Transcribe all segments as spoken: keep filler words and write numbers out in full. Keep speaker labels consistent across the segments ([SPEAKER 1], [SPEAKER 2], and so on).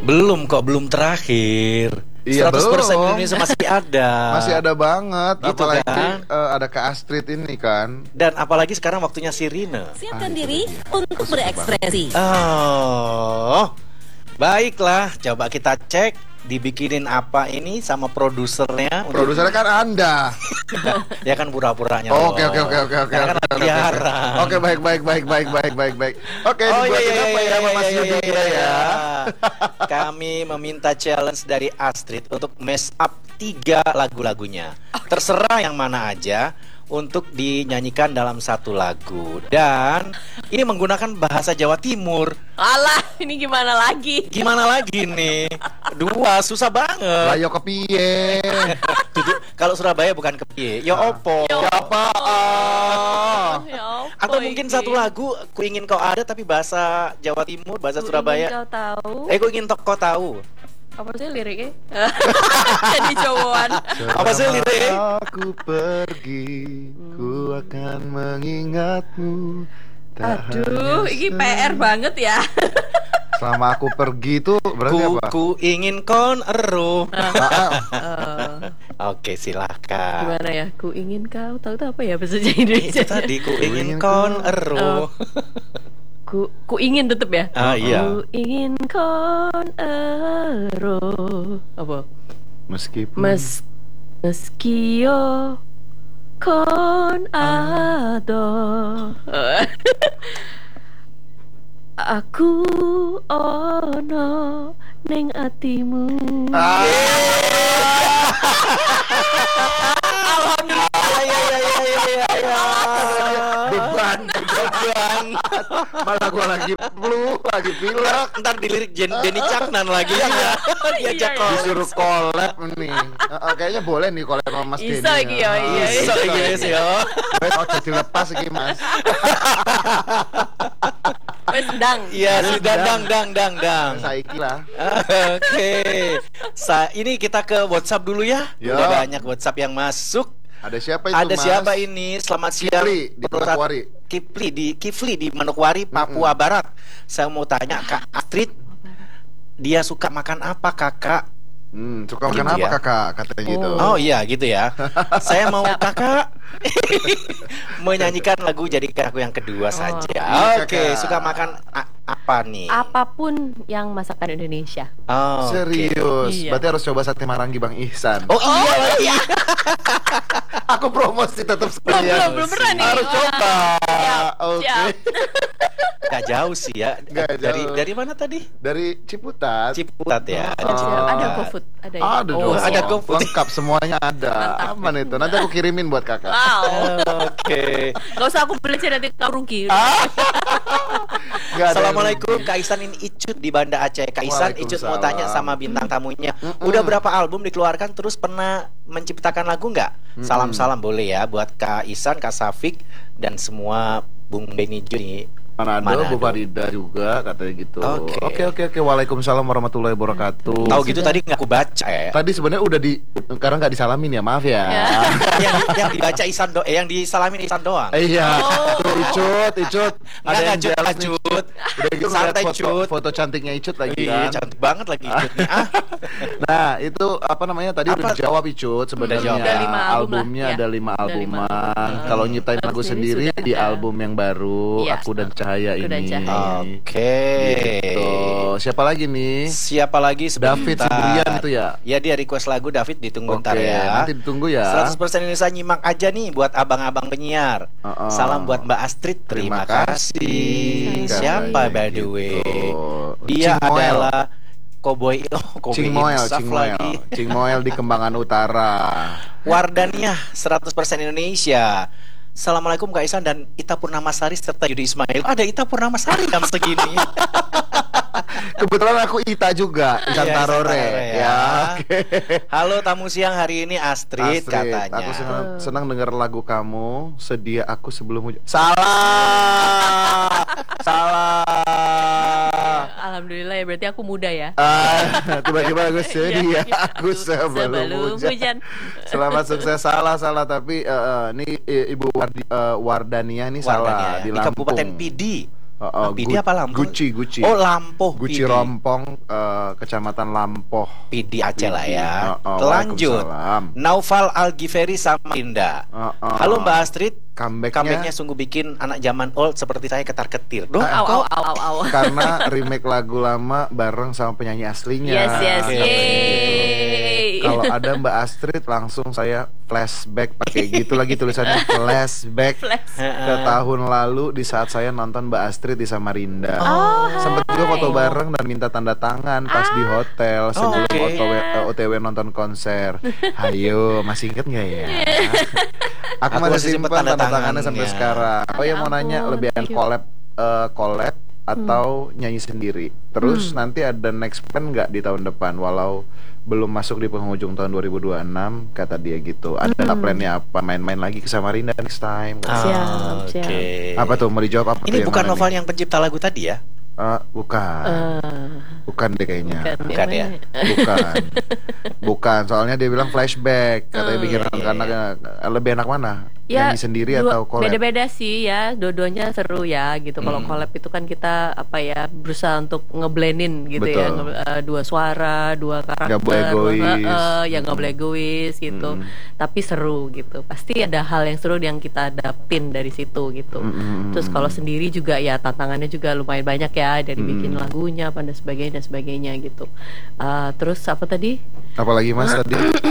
[SPEAKER 1] Belum kok, belum terakhir.
[SPEAKER 2] Iya,
[SPEAKER 1] seratus persen
[SPEAKER 2] belum.
[SPEAKER 1] Indonesia masih ada.
[SPEAKER 2] Masih ada banget,
[SPEAKER 1] Gitu
[SPEAKER 2] apalagi
[SPEAKER 1] kan?
[SPEAKER 2] eh, ada Kak Astrid ini kan.
[SPEAKER 1] Dan apalagi sekarang waktunya Sirine.
[SPEAKER 3] Siapkan
[SPEAKER 2] Ah,
[SPEAKER 3] diri
[SPEAKER 2] itu dia.
[SPEAKER 3] untuk
[SPEAKER 2] Aku suka
[SPEAKER 3] berekspresi.
[SPEAKER 1] Oh, baiklah. Coba kita cek dibikinin apa ini sama produsernya. untuk-
[SPEAKER 2] Produsernya kan Anda.
[SPEAKER 1] Ya kan pura-puranya.
[SPEAKER 2] Oh,
[SPEAKER 1] loh.
[SPEAKER 2] Oke oke oke oke oke.
[SPEAKER 1] Karena kan
[SPEAKER 2] oke,
[SPEAKER 1] lagi
[SPEAKER 2] oke, oke.
[SPEAKER 1] siaran.
[SPEAKER 2] Oke baik baik baik baik baik baik baik. Oke,
[SPEAKER 1] Oh iya
[SPEAKER 2] dibuatin
[SPEAKER 1] iya
[SPEAKER 2] apa
[SPEAKER 1] iya
[SPEAKER 2] ya sama Mas
[SPEAKER 1] iya,
[SPEAKER 2] Yudi
[SPEAKER 1] iya,
[SPEAKER 2] kita
[SPEAKER 1] iya.
[SPEAKER 2] ya?
[SPEAKER 1] Kami meminta challenge dari Astrid untuk mash up tiga lagu-lagunya. Terserah yang mana aja untuk dinyanyikan dalam satu lagu. Dan ini menggunakan bahasa Jawa Timur.
[SPEAKER 3] Alah, ini gimana lagi?
[SPEAKER 1] Gimana lagi nih? Dua susah banget.
[SPEAKER 2] Layo kepiye?
[SPEAKER 1] Tujuh- Kalau Surabaya bukan kepiye, ya opo.
[SPEAKER 3] Ya
[SPEAKER 2] Apa? ah?
[SPEAKER 3] Ya apa
[SPEAKER 1] Atau mungkin
[SPEAKER 3] ini?
[SPEAKER 1] satu lagu ku ingin kau ada tapi bahasa Jawa Timur, bahasa
[SPEAKER 3] Ku
[SPEAKER 1] Surabaya.
[SPEAKER 3] ingin kau tahu.
[SPEAKER 1] Eh, ku ingin tok kau tahu.
[SPEAKER 3] Apa sih liriknya? Jadi cowok.
[SPEAKER 1] Apa sih liriknya?
[SPEAKER 2] Aku pergi, ku akan mengingatmu. Tak
[SPEAKER 3] Aduh,
[SPEAKER 2] hanya
[SPEAKER 3] ini P R banget ya.
[SPEAKER 2] Selama aku pergi itu berarti
[SPEAKER 1] Ku,
[SPEAKER 2] apa?
[SPEAKER 1] ku ingin kon ero.
[SPEAKER 2] Ah, ah.
[SPEAKER 3] Eh,
[SPEAKER 1] Oke, silahkan.
[SPEAKER 3] gimana ya? Ku ingin kau tahu itu apa ya bahasa Indonesia?
[SPEAKER 1] Itu tadi ku ingin
[SPEAKER 2] ingin
[SPEAKER 1] kon
[SPEAKER 2] kon-
[SPEAKER 1] ero.
[SPEAKER 3] Ku ku ingin tetep ya.
[SPEAKER 1] Ah iya.
[SPEAKER 3] Ku ingin kon ero. Apa?
[SPEAKER 2] Meskipun
[SPEAKER 3] Mes meski yo kon ado. Aku ono ning atimu.
[SPEAKER 2] Ah,
[SPEAKER 1] Alhamdulillah. Ya ya ya ya ya ya.
[SPEAKER 2] beban, beban. Malah gua lagi flu, lagi pilek.
[SPEAKER 1] Ntar dilirik Jen Denny Caknan lagi ya. Diajak
[SPEAKER 3] Iya, iya.
[SPEAKER 1] call.
[SPEAKER 2] Disuruh collab nih. Heeh, kayaknya boleh nih collab sama Mas
[SPEAKER 3] Iso
[SPEAKER 2] Denny.
[SPEAKER 3] iki ya, iya, iya.
[SPEAKER 1] Iso iki wis ya.
[SPEAKER 2] Wes ojo dilepas iki, Mas.
[SPEAKER 3] Wes ndang.
[SPEAKER 1] Iya, sudah dang dang dang dang.
[SPEAKER 2] Saiki lah.
[SPEAKER 1] Oke. Sa ini kita ke WhatsApp dulu ya.
[SPEAKER 2] Ya.
[SPEAKER 1] Udah banyak WhatsApp yang masuk.
[SPEAKER 2] Ada siapa itu,
[SPEAKER 1] Ada
[SPEAKER 2] Mas?
[SPEAKER 1] siapa ini? Selamat siang.
[SPEAKER 2] Kifli di
[SPEAKER 1] Perusahaan-
[SPEAKER 2] Manokwari.
[SPEAKER 1] Kifli di Kifli di Manokwari, Papua Barat. Saya mau tanya Kak Astrid, dia suka makan apa, Kakak?
[SPEAKER 2] Hmm, suka
[SPEAKER 1] Gitu
[SPEAKER 2] makan apa
[SPEAKER 1] ya?
[SPEAKER 2] Kakak? Katanya gitu.
[SPEAKER 1] Oh iya gitu ya. Saya mau Kakak menyanyikan lagu Jadikan Aku Yang Kedua saja.
[SPEAKER 2] Iya,
[SPEAKER 1] Oke,
[SPEAKER 2] Kakak.
[SPEAKER 1] suka makan a- apa nih?
[SPEAKER 3] Apapun yang masakan Indonesia.
[SPEAKER 1] Oh, oke.
[SPEAKER 2] Serius.
[SPEAKER 3] Iya.
[SPEAKER 2] Berarti harus coba sate Marangi Bang Ihsan.
[SPEAKER 1] Oh iya lagi.
[SPEAKER 2] Aku promosi tetap
[SPEAKER 3] Belum,
[SPEAKER 2] sekalian.
[SPEAKER 3] belum, belum pernah nih.
[SPEAKER 2] Harus
[SPEAKER 3] Wah.
[SPEAKER 2] coba.
[SPEAKER 3] Siap,
[SPEAKER 2] Oke.
[SPEAKER 3] siap.
[SPEAKER 1] Gak jauh sih ya.
[SPEAKER 2] Nggak
[SPEAKER 1] Dari
[SPEAKER 2] jauh.
[SPEAKER 1] dari mana tadi?
[SPEAKER 2] Dari Ciputat.
[SPEAKER 1] Ciputat ya.
[SPEAKER 3] Siap, siap.
[SPEAKER 2] Ah.
[SPEAKER 3] Ada GoFood, ada. ya?
[SPEAKER 2] Ada
[SPEAKER 1] Oh,
[SPEAKER 2] dong.
[SPEAKER 1] ada GoFood.
[SPEAKER 2] Lengkap semuanya ada.
[SPEAKER 3] Mantap.
[SPEAKER 2] Aman itu. Nanti aku kirimin buat Kakak.
[SPEAKER 3] Wow.
[SPEAKER 1] Oke.
[SPEAKER 3] Gak usah aku belajar nanti kau rugi.
[SPEAKER 2] Ah. Nggak ada
[SPEAKER 1] Assalamualaikum
[SPEAKER 2] yang-
[SPEAKER 1] Kak Isan, ini Icut di Banda Aceh. Kak Isan, Icut mau
[SPEAKER 2] Waalaikumsalam.
[SPEAKER 1] tanya sama bintang tamunya.
[SPEAKER 2] Mm-mm.
[SPEAKER 1] Udah berapa album dikeluarkan, terus pernah menciptakan lagu nggak? Salam-salam boleh ya buat Kak Isan, Kak Safik, dan semua Bung Benny Jo di
[SPEAKER 2] Manado,
[SPEAKER 1] Manado.
[SPEAKER 2] Bu Farida juga katanya gitu.
[SPEAKER 1] Oke.
[SPEAKER 2] Oke oke oke. Waalaikumsalam warahmatullahi wabarakatuh.
[SPEAKER 1] Tahu gitu tadi nggak aku baca ya.
[SPEAKER 2] Tadi sebenarnya udah di karena nggak disalamin ya, maaf ya.
[SPEAKER 3] Ya.
[SPEAKER 1] yang, yang dibaca Isan do, eh, yang disalamin Isan doang.
[SPEAKER 2] Eh, iya.
[SPEAKER 3] Oh.
[SPEAKER 2] Tuh Icut, Icut.
[SPEAKER 1] Nggak, nggak, Cut,
[SPEAKER 2] jealous
[SPEAKER 1] nggak,
[SPEAKER 2] nih.
[SPEAKER 1] Cut.
[SPEAKER 2] Udah gitu
[SPEAKER 1] Santai,
[SPEAKER 2] ngeliat foto,
[SPEAKER 1] Cut.
[SPEAKER 2] foto cantiknya Icut lagi
[SPEAKER 1] Iya,
[SPEAKER 2] kan.
[SPEAKER 1] cantik banget lagi Icut nih. Ah,
[SPEAKER 2] Nah, itu apa namanya tadi
[SPEAKER 1] Apa?
[SPEAKER 2] udah dijawab Icut sebenarnya.
[SPEAKER 1] jawab. Ada
[SPEAKER 3] lima album lah,
[SPEAKER 2] Albumnya
[SPEAKER 3] ya.
[SPEAKER 2] ada lima
[SPEAKER 3] Ada lima
[SPEAKER 2] albuman.
[SPEAKER 3] album.
[SPEAKER 2] Kalau nyiptain
[SPEAKER 3] Lagu
[SPEAKER 2] lagu
[SPEAKER 3] sendiri
[SPEAKER 2] sendiri
[SPEAKER 3] sudah
[SPEAKER 2] di
[SPEAKER 3] ada.
[SPEAKER 2] album yang baru
[SPEAKER 3] Iya.
[SPEAKER 2] Aku dan Cahaya
[SPEAKER 3] Aku dan
[SPEAKER 2] ini.
[SPEAKER 3] Cahaya.
[SPEAKER 1] Oke.
[SPEAKER 2] Gitu. Siapa lagi nih?
[SPEAKER 1] Siapa lagi sebentar?
[SPEAKER 2] David Sibrian itu ya?
[SPEAKER 1] Ya, dia request lagu David, ditunggu
[SPEAKER 2] Oke,
[SPEAKER 1] ntar ya.
[SPEAKER 2] nanti ditunggu ya.
[SPEAKER 1] seratus persen Indonesia nyimak aja nih buat abang-abang penyiar.
[SPEAKER 2] Uh-uh.
[SPEAKER 1] Salam buat Mbak Astrid, terima,
[SPEAKER 2] Terima
[SPEAKER 1] kasih.
[SPEAKER 2] kasih.
[SPEAKER 1] Siapa
[SPEAKER 2] Katanya
[SPEAKER 1] by the way?
[SPEAKER 2] gitu.
[SPEAKER 1] Dia
[SPEAKER 2] Cing Moel.
[SPEAKER 1] adalah Cowboy oh, Cowboy
[SPEAKER 2] Cing Moel,
[SPEAKER 1] Insaf
[SPEAKER 2] Cing Moel,
[SPEAKER 1] lagi.
[SPEAKER 2] Cing Moel di Kembangan Utara.
[SPEAKER 1] Wardaniah seratus persen Indonesia. Assalamualaikum Kak Isan dan Ita Purnamasari serta Yudi Ismail. Ada Ita Purnamasari jam segini.
[SPEAKER 2] Kebetulan aku Ita juga, Isan
[SPEAKER 1] Iya, Isan
[SPEAKER 2] Tarore.
[SPEAKER 1] Tarore ya.
[SPEAKER 2] Ya, oke.
[SPEAKER 1] Halo tamu siang hari ini Astrid,
[SPEAKER 2] Astrid,
[SPEAKER 1] katanya.
[SPEAKER 2] aku senang, senang dengar lagu kamu. Sedia aku sebelum hujan. Salah, salah.
[SPEAKER 3] Alhamdulillah ya, berarti aku muda ya.
[SPEAKER 2] Ah, tiba-tiba aku sedia
[SPEAKER 3] Iya, iya.
[SPEAKER 2] aku sebelum,
[SPEAKER 3] Sebelum
[SPEAKER 2] hujan.
[SPEAKER 3] hujan.
[SPEAKER 2] Selamat sukses. Salah, salah. Tapi eh, eh, ini eh, Ibu Wardi, eh, Wardania ini
[SPEAKER 1] Wardania
[SPEAKER 2] salah
[SPEAKER 1] ya.
[SPEAKER 2] di
[SPEAKER 1] Di
[SPEAKER 2] Lampung.
[SPEAKER 1] Kabupaten Pidi.
[SPEAKER 2] Oh, oh,
[SPEAKER 1] P D
[SPEAKER 2] Gu-
[SPEAKER 1] apa Lampoh?
[SPEAKER 2] Gucci, Gucci.
[SPEAKER 1] Oh, Lampoh.
[SPEAKER 2] Gucci
[SPEAKER 1] P D.
[SPEAKER 2] Rompong, eh, Kecamatan Lampoh.
[SPEAKER 1] P D Aceh lah ya.
[SPEAKER 2] Oh, oh,
[SPEAKER 1] Lanjut.
[SPEAKER 2] Waalaikumsalam.
[SPEAKER 1] Naufal Al-Ghifari Samarinda.
[SPEAKER 2] Oh, oh.
[SPEAKER 1] Halo Mbak Astrid.
[SPEAKER 2] Comebacknya,
[SPEAKER 1] Comebacknya sungguh bikin anak zaman old seperti saya ketar-ketir. Duh,
[SPEAKER 2] Ah,
[SPEAKER 3] Au, au, au, au, au.
[SPEAKER 2] karena remake lagu lama bareng sama penyanyi aslinya.
[SPEAKER 3] Yes, yes,
[SPEAKER 1] Oke.
[SPEAKER 3] yeay.
[SPEAKER 2] Kalau ada Mbak Astrid langsung saya flashback pakai gitu lagi tulisannya flashback
[SPEAKER 3] Flash.
[SPEAKER 2] ke tahun lalu di saat saya nonton Mbak Astrid di Samarinda.
[SPEAKER 3] Oh,
[SPEAKER 2] Sempet juga foto
[SPEAKER 3] hai.
[SPEAKER 2] bareng dan minta tanda tangan pas di hotel sebelum
[SPEAKER 1] oke.
[SPEAKER 2] O T W, eh, O T W nonton konser. Ayo, masih inget nggak ya? Aku,
[SPEAKER 1] Aku
[SPEAKER 2] masih
[SPEAKER 1] masih
[SPEAKER 2] simpan
[SPEAKER 1] simpen tanda
[SPEAKER 2] tanda tangannya sampai
[SPEAKER 1] tangannya.
[SPEAKER 2] sekarang. Oh ya,
[SPEAKER 3] Ya
[SPEAKER 2] mau nanya
[SPEAKER 3] ampun,
[SPEAKER 2] lebih enak
[SPEAKER 3] thank you.
[SPEAKER 2] collab eh, collab atau nyanyi sendiri. Terus
[SPEAKER 3] Hmm.
[SPEAKER 2] nanti ada next plan nggak di tahun depan? Walau belum masuk di penghujung tahun dua ribu dua puluh enam, kata dia gitu. Ada
[SPEAKER 3] Hmm.
[SPEAKER 2] plannya apa? Main-main lagi ke Samarinda next time?
[SPEAKER 1] Ah,
[SPEAKER 3] Siap, siap.
[SPEAKER 1] Oke.
[SPEAKER 2] Apa tuh, mau dijawab apa tuh
[SPEAKER 1] Ini
[SPEAKER 2] yang
[SPEAKER 1] bukan
[SPEAKER 2] mana
[SPEAKER 1] Noval
[SPEAKER 2] nih?
[SPEAKER 1] yang pencipta lagu tadi ya?
[SPEAKER 2] Eh, bukan.
[SPEAKER 3] Eh,
[SPEAKER 2] Bukan deh kayaknya.
[SPEAKER 3] bukan,
[SPEAKER 1] Bukan
[SPEAKER 3] yang
[SPEAKER 1] ya?
[SPEAKER 3] mana?
[SPEAKER 2] Bukan. Bukan, soalnya dia bilang flashback. Katanya
[SPEAKER 3] Oh,
[SPEAKER 2] bikin
[SPEAKER 1] iya, iya,
[SPEAKER 2] anak-anak eh, lebih enak mana?
[SPEAKER 3] Ya,
[SPEAKER 2] Nyanyi sendiri
[SPEAKER 3] dua-
[SPEAKER 2] atau collab?
[SPEAKER 3] beda-beda sih ya, dua-duanya seru ya gitu. Kalau
[SPEAKER 1] Hmm.
[SPEAKER 3] collab itu kan kita apa ya berusaha untuk ngeblendin gitu ya,
[SPEAKER 2] Betul.
[SPEAKER 3] nge- eh, dua suara, dua karakter,
[SPEAKER 2] Nggak boleh egois.
[SPEAKER 3] eh, eh, yang nggak
[SPEAKER 2] Hmm.
[SPEAKER 3] boleh egois gitu.
[SPEAKER 2] Hmm.
[SPEAKER 3] Tapi seru gitu. Pasti ada hal yang seru yang kita dapin dari situ gitu.
[SPEAKER 2] Hmm.
[SPEAKER 3] Terus kalau sendiri juga ya tantangannya juga lumayan banyak ya, dari bikin
[SPEAKER 2] Hmm.
[SPEAKER 3] lagunya, dan sebagainya dan sebagainya gitu. Eh, terus apa tadi?
[SPEAKER 2] Apalagi Mas tadi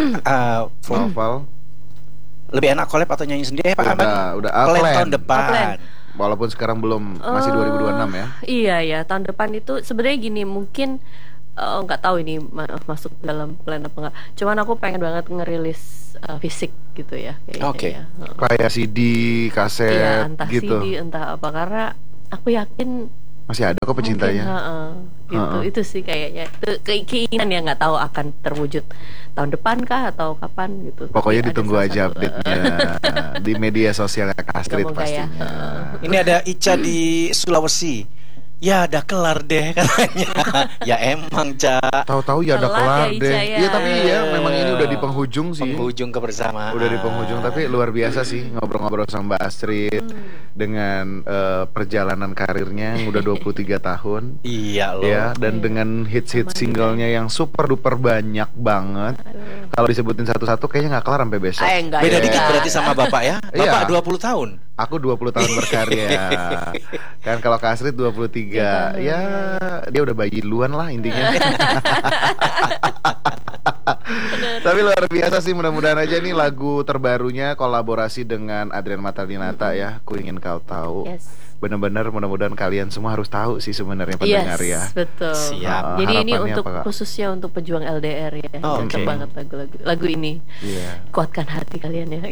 [SPEAKER 1] Eh, Fum,
[SPEAKER 2] Noval
[SPEAKER 1] lebih enak collab atau nyanyi sendiri? Eh, Pak Ahmad?
[SPEAKER 2] udah udah ah,
[SPEAKER 1] Plan
[SPEAKER 2] plan.
[SPEAKER 1] tahun depan.
[SPEAKER 3] Oh, plan.
[SPEAKER 2] Walaupun sekarang belum masih
[SPEAKER 3] Eh,
[SPEAKER 2] dua ribu dua puluh enam ya.
[SPEAKER 3] Iya ya, tahun depan itu sebenarnya gini, mungkin eh, nggak tahu ini ma- masuk dalam plan apa enggak. Cuman aku pengen banget ngerilis eh, fisik gitu ya kayaknya
[SPEAKER 1] Oke.
[SPEAKER 3] ya. Heeh.
[SPEAKER 2] Kayak C D, kaset
[SPEAKER 3] Iya, entah
[SPEAKER 2] gitu.
[SPEAKER 3] C D entah apa, karena aku yakin
[SPEAKER 2] Masih ada kok pecintanya.
[SPEAKER 3] mungkin, heeh, gitu.
[SPEAKER 2] Heeh.
[SPEAKER 3] Itu sih kayaknya itu ke- keinginan yang nggak tahu akan terwujud tahun depan kah atau kapan gitu.
[SPEAKER 2] Pokoknya
[SPEAKER 3] Tapi ada
[SPEAKER 2] ditunggu
[SPEAKER 3] salah
[SPEAKER 2] aja
[SPEAKER 3] satu,
[SPEAKER 2] update-nya di media sosial Kak Astrid
[SPEAKER 3] Semoga ya.
[SPEAKER 2] pastinya.
[SPEAKER 1] Ini ada Ica di Sulawesi. Ya, udah kelar deh katanya. Ya emang, Ca.
[SPEAKER 2] Tahu-tahu ya ada
[SPEAKER 3] Telat
[SPEAKER 2] kelar
[SPEAKER 3] ya, Ica,
[SPEAKER 2] deh.
[SPEAKER 3] ya.
[SPEAKER 2] Iya tapi ya memang ini udah di penghujung sih.
[SPEAKER 1] Penghujung kebersamaan.
[SPEAKER 2] Udah di penghujung, tapi luar biasa sih ngobrol-ngobrol sama Mbak Astrid dengan eh, perjalanan karirnya yang udah dua puluh tiga tahun.
[SPEAKER 1] Iya loh.
[SPEAKER 2] Ya, dan
[SPEAKER 3] Iya.
[SPEAKER 2] dengan hits-hits singlenya yang super duper banyak banget.
[SPEAKER 3] Aduh.
[SPEAKER 2] Kalau disebutin satu-satu kayaknya nggak kelar sampai besok.
[SPEAKER 3] Eh, enggak
[SPEAKER 1] Beda
[SPEAKER 3] ya.
[SPEAKER 1] dikit berarti sama Bapak ya. Bapak
[SPEAKER 2] Iya.
[SPEAKER 1] dua puluh tahun.
[SPEAKER 2] Aku dua puluh tahun berkarya. Kan kalau Kak Astrid dua puluh tiga. Ya, dia udah bayi duluan lah intinya. Tapi luar biasa sih, mudah-mudahan aja nih lagu terbarunya kolaborasi dengan Adrian Matalinata ya, Ku Ingin Kau Tahu.
[SPEAKER 3] Yes.
[SPEAKER 2] Benar-benar mudah-mudahan kalian semua harus tahu sih sebenarnya pendengar ya.
[SPEAKER 3] Yes, betul.
[SPEAKER 1] Siap.
[SPEAKER 2] Uh,
[SPEAKER 3] Jadi ini
[SPEAKER 2] harapannya
[SPEAKER 3] untuk
[SPEAKER 2] apa, Kak?
[SPEAKER 3] khususnya untuk pejuang L D R ya.
[SPEAKER 1] Oh,
[SPEAKER 3] Cocok
[SPEAKER 1] oke.
[SPEAKER 3] banget lagu-lagu lagu ini.
[SPEAKER 2] Iya.
[SPEAKER 3] Kuatkan hati kalian ya.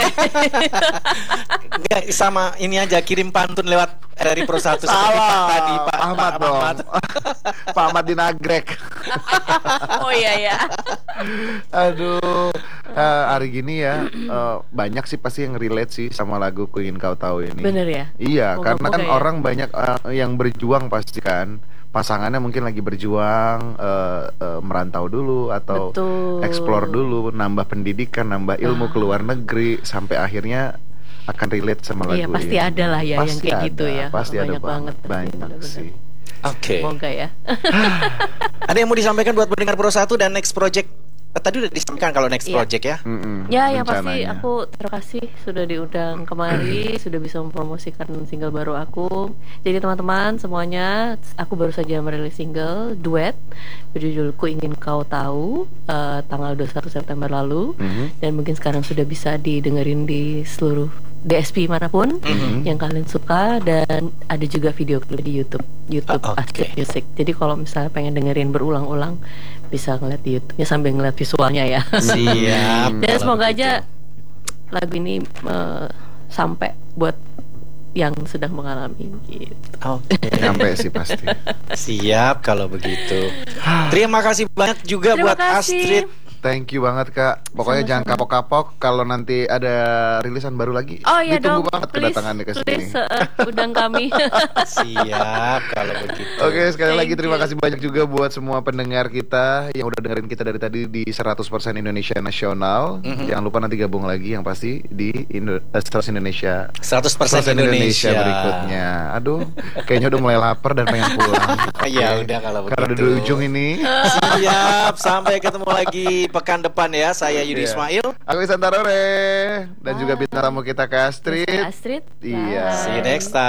[SPEAKER 1] Enggak, sama ini aja kirim pantun lewat dari Pro satu seperti Pak
[SPEAKER 2] Salah,
[SPEAKER 1] tadi Pak
[SPEAKER 2] Ahmad
[SPEAKER 1] Pak
[SPEAKER 2] dong.
[SPEAKER 1] Ahmad.
[SPEAKER 2] Pak Ahmad di Nagrek.
[SPEAKER 3] Oh iya ya.
[SPEAKER 2] Aduh, eh, hari gini ya eh, banyak sih pasti yang relate sih sama lagu Ku Ingin Kau Tahu ini.
[SPEAKER 3] Bener ya?
[SPEAKER 2] Iya,
[SPEAKER 3] Moga-moga
[SPEAKER 2] karena kan
[SPEAKER 3] ya.
[SPEAKER 2] orang banyak eh, yang berjuang pasti kan. Pasangannya mungkin lagi berjuang eh, eh, merantau dulu atau
[SPEAKER 3] Betul.
[SPEAKER 2] explore dulu, nambah pendidikan, nambah ilmu
[SPEAKER 3] Ah.
[SPEAKER 2] ke luar negeri sampai akhirnya akan relate sama lagu
[SPEAKER 3] Iya, pasti
[SPEAKER 2] ini.
[SPEAKER 3] ada lah ya yang
[SPEAKER 2] Pasti
[SPEAKER 3] kayak
[SPEAKER 2] ada,
[SPEAKER 3] gitu ya.
[SPEAKER 2] Pasti ada
[SPEAKER 3] Banyak
[SPEAKER 2] banget,
[SPEAKER 3] banget pasti,
[SPEAKER 2] banyak
[SPEAKER 3] bener-bener.
[SPEAKER 2] sih.
[SPEAKER 1] Oke.
[SPEAKER 3] Semoga ya.
[SPEAKER 1] Ada yang mau disampaikan buat pendengar Pro satu dan next project? Eh, tadi udah disampaikan kalau next
[SPEAKER 3] Iya.
[SPEAKER 1] project ya.
[SPEAKER 2] Mm-mm,
[SPEAKER 3] Ya, yang pasti
[SPEAKER 2] rencananya.
[SPEAKER 3] aku terima kasih sudah diundang kemari, sudah bisa mempromosikan single baru aku. Jadi teman-teman semuanya, aku baru saja merilis single duet berjudul Ku Ingin Kau Tahu eh, tanggal dua puluh satu September lalu.
[SPEAKER 2] Mhm.
[SPEAKER 3] Dan mungkin sekarang sudah bisa didengerin di seluruh D S P manapun
[SPEAKER 1] Mhm.
[SPEAKER 3] yang kalian suka, dan ada juga video klip di YouTube YouTube
[SPEAKER 1] Oh, oke.
[SPEAKER 3] Astrid Music. Jadi kalau misalnya pengen dengerin berulang-ulang bisa ngeliat di YouTube-nya sambil ngeliat visualnya ya.
[SPEAKER 1] Siap.
[SPEAKER 3] Dan
[SPEAKER 1] kalau
[SPEAKER 3] semoga
[SPEAKER 1] begitu.
[SPEAKER 3] aja lagu ini eh, sampai buat yang sedang mengalami gitu.
[SPEAKER 1] Oke.
[SPEAKER 2] Nyampe sih pasti.
[SPEAKER 1] Siap kalau begitu. Terima kasih banyak juga
[SPEAKER 3] Terima
[SPEAKER 1] buat
[SPEAKER 3] kasih.
[SPEAKER 1] Astrid
[SPEAKER 2] Thank you banget Kak. Pokoknya
[SPEAKER 3] Sama-sama.
[SPEAKER 2] jangan kapok-kapok kalau nanti ada rilisan baru lagi.
[SPEAKER 3] Oh iya
[SPEAKER 2] Ditunggu
[SPEAKER 3] dong,
[SPEAKER 2] banget
[SPEAKER 3] please,
[SPEAKER 2] kedatangannya ke sini.
[SPEAKER 3] please, uh, undang kami.
[SPEAKER 1] Siap kalau begitu.
[SPEAKER 2] Oke, sekali
[SPEAKER 3] Thank
[SPEAKER 2] lagi terima
[SPEAKER 3] you.
[SPEAKER 2] kasih banyak juga buat semua pendengar kita yang udah dengerin kita dari tadi di seratus persen Indonesia Nasional.
[SPEAKER 1] Mhm.
[SPEAKER 2] Jangan lupa nanti gabung lagi yang pasti di Indo- eh, seratus Indonesia.
[SPEAKER 1] seratus persen
[SPEAKER 2] seratus
[SPEAKER 1] Indonesia.
[SPEAKER 2] berikutnya. Aduh, kayaknya udah mulai lapar dan pengen pulang.
[SPEAKER 1] Ya
[SPEAKER 2] Oke.
[SPEAKER 1] udah kalau
[SPEAKER 2] Karena udah
[SPEAKER 1] begitu.
[SPEAKER 2] di ujung ini.
[SPEAKER 1] Siap, sampai ketemu lagi pekan depan ya. Saya Yudi
[SPEAKER 2] Iya.
[SPEAKER 1] Ismail.
[SPEAKER 2] Aku Isan Tarore dan juga bintang tamu kita Kak Astrid.
[SPEAKER 3] Mister Astrid.
[SPEAKER 2] Iya.
[SPEAKER 3] Bye.
[SPEAKER 1] See you next time.